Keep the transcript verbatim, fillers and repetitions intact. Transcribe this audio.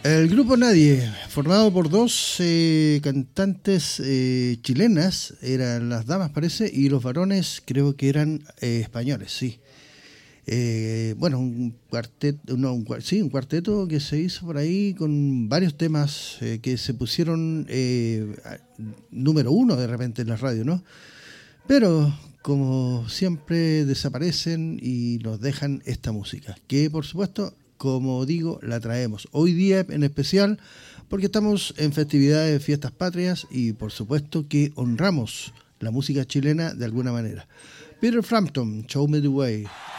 El grupo Nadie, formado por dos eh, cantantes eh, chilenas, eran las damas parece, y los varones creo que eran eh, españoles, sí. Eh, bueno, un cuarteto, no, un, sí, un cuarteto que se hizo por ahí con varios temas eh, que se pusieron eh, número uno de repente en la radio, ¿no? Pero como siempre desaparecen y nos dejan esta música, que por supuesto, como digo, la traemos hoy día en especial porque estamos en festividades, fiestas patrias y por supuesto que honramos la música chilena de alguna manera. Peter Frampton, Show Me the Way.